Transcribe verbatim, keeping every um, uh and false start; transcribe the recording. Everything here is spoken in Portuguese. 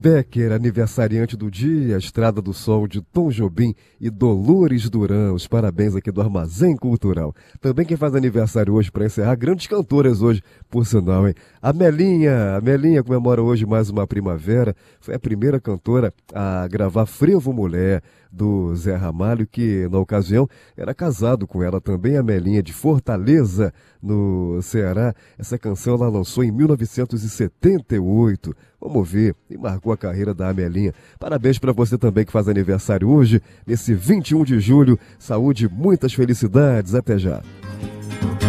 Becker, aniversariante do dia, Estrada do Sol de Tom Jobim e Dolores Duran. Os parabéns aqui do Armazém Cultural. Também quem faz aniversário hoje para encerrar, grandes cantoras hoje, por sinal, hein? A Melinha, a Melinha comemora hoje mais uma primavera. Foi a primeira cantora a gravar Frevo Mulher, do Zé Ramalho, que na ocasião era casado com ela também, a Melinha de Fortaleza, no Ceará. Essa canção ela lançou em mil novecentos e setenta e oito. Vamos ver, e marcou a carreira da Amelinha. Parabéns para você também que faz aniversário hoje, nesse vinte e um de julho. Saúde, muitas felicidades, até já.